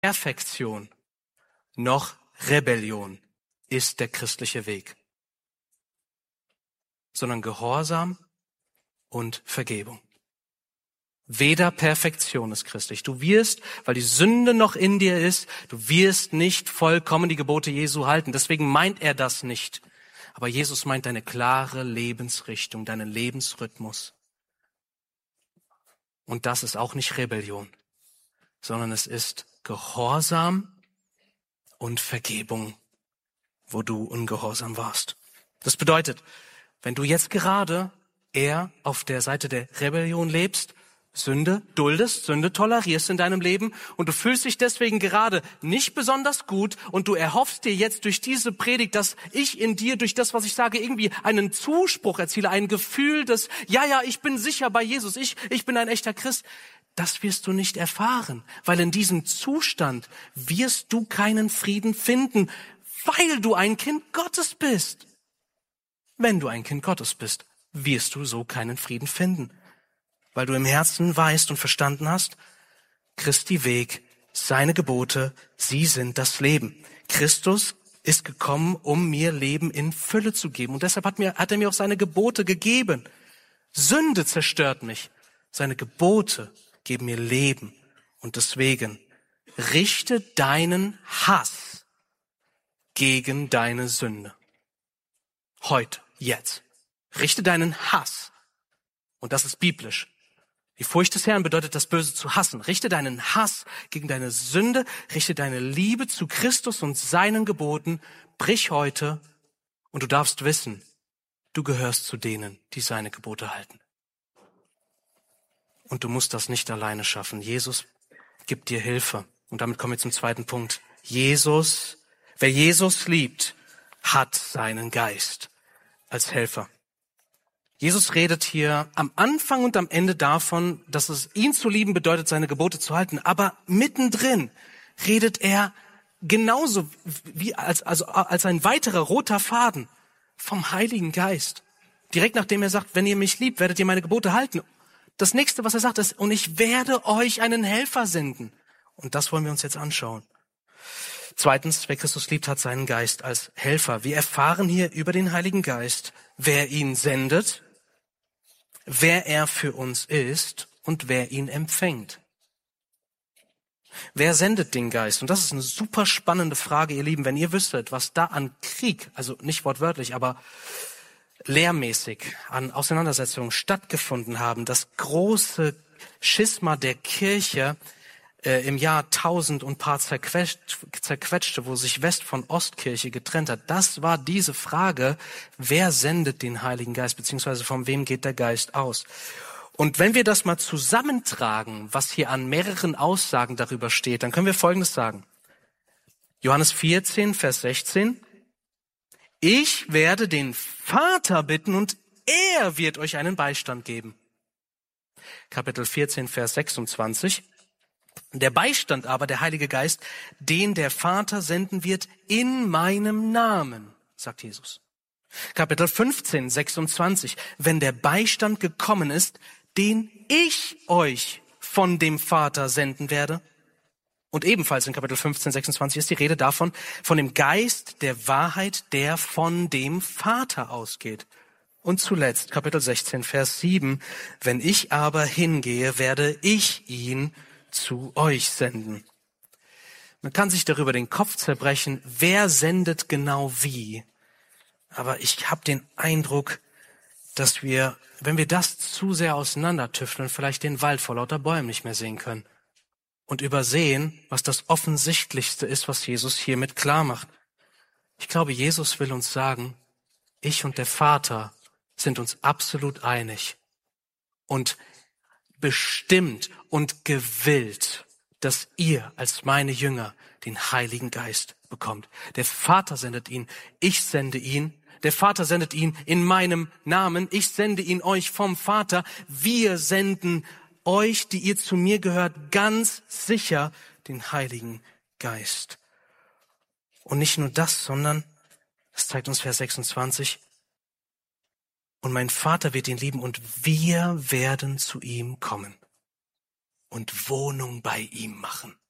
Perfektion noch Rebellion ist der christliche Weg, sondern Gehorsam und Vergebung. Weder Perfektion ist christlich. Du wirst, weil die Sünde noch in dir ist, du wirst nicht vollkommen die Gebote Jesu halten. Deswegen meint er das nicht. Aber Jesus meint deine klare Lebensrichtung, deinen Lebensrhythmus. Und das ist auch nicht Rebellion, sondern es ist Gehorsam und Vergebung, wo du ungehorsam warst. Das bedeutet, wenn du jetzt gerade eher auf der Seite der Rebellion lebst, Sünde duldest, Sünde tolerierst in deinem Leben und du fühlst dich deswegen gerade nicht besonders gut und du erhoffst dir jetzt durch diese Predigt, dass ich in dir durch das, was ich sage, irgendwie einen Zuspruch erziele, ein Gefühl des, ja, ich bin sicher bei Jesus, ich bin ein echter Christ. Das wirst du nicht erfahren, weil in diesem Zustand wirst du keinen Frieden finden, weil du ein Kind Gottes bist. Wenn du ein Kind Gottes bist, wirst du so keinen Frieden finden. Weil du im Herzen weißt und verstanden hast, Christi Weg, seine Gebote, sie sind das Leben. Christus ist gekommen, um mir Leben in Fülle zu geben. Und deshalb hat er mir auch seine Gebote gegeben. Sünde zerstört mich. Seine Gebote geben mir Leben. Und deswegen richte deinen Hass gegen deine Sünde. Heute, jetzt. Richte deinen Hass. Und das ist biblisch. Die Furcht des Herrn bedeutet, das Böse zu hassen. Richte deinen Hass gegen deine Sünde, richte deine Liebe zu Christus und seinen Geboten, brich heute und du darfst wissen, du gehörst zu denen, die seine Gebote halten. Und du musst das nicht alleine schaffen. Jesus gibt dir Hilfe. Und damit kommen wir zum zweiten Punkt. Wer Jesus liebt, hat seinen Geist als Helfer. Jesus redet hier am Anfang und am Ende davon, dass es ihn zu lieben bedeutet, seine Gebote zu halten. Aber mittendrin redet er genauso wie als ein weiterer roter Faden vom Heiligen Geist. Direkt nachdem er sagt, wenn ihr mich liebt, werdet ihr meine Gebote halten. Das nächste, was er sagt, ist, und ich werde euch einen Helfer senden. Und das wollen wir uns jetzt anschauen. Zweitens, wer Christus liebt, hat seinen Geist als Helfer. Wir erfahren hier über den Heiligen Geist, wer ihn sendet, wer er für uns ist und wer ihn empfängt. Wer sendet den Geist? Und das ist eine super spannende Frage, ihr Lieben. Wenn ihr wüsstet, was da an Krieg, also nicht wortwörtlich, aber lehrmäßig an Auseinandersetzungen stattgefunden haben, das große Schisma der Kirche im Jahr 1000 und paar zerquetschte, wo sich West von Ostkirche getrennt hat, das war diese Frage, wer sendet den Heiligen Geist, beziehungsweise von wem geht der Geist aus? Und wenn wir das mal zusammentragen, was hier an mehreren Aussagen darüber steht, dann können wir Folgendes sagen. Johannes 14, Vers 16. Ich werde den Vater bitten und er wird euch einen Beistand geben. Kapitel 14, Vers 26. Der Beistand aber, der Heilige Geist, den der Vater senden wird in meinem Namen, sagt Jesus. Kapitel 15, 26. Wenn der Beistand gekommen ist, den ich euch von dem Vater senden werde. Und ebenfalls in Kapitel 15, 26 ist die Rede davon, von dem Geist der Wahrheit, der von dem Vater ausgeht. Und zuletzt Kapitel 16, Vers 7. Wenn ich aber hingehe, werde ich ihn zu euch senden. Man kann sich darüber den Kopf zerbrechen, wer sendet genau wie. Aber ich habe den Eindruck, dass wir, wenn wir das zu sehr auseinandertüfteln, vielleicht den Wald vor lauter Bäumen nicht mehr sehen können. Und übersehen, was das Offensichtlichste ist, was Jesus hiermit klar macht. Ich glaube, Jesus will uns sagen, ich und der Vater sind uns absolut einig. Und bestimmt und gewillt, dass ihr als meine Jünger den Heiligen Geist bekommt. Der Vater sendet ihn, ich sende ihn. Der Vater sendet ihn in meinem Namen, ich sende ihn euch vom Vater. Wir senden euch, die ihr zu mir gehört, ganz sicher den Heiligen Geist. Und nicht nur das, sondern, das zeigt uns Vers 26, und mein Vater wird ihn lieben und wir werden zu ihm kommen und Wohnung bei ihm machen.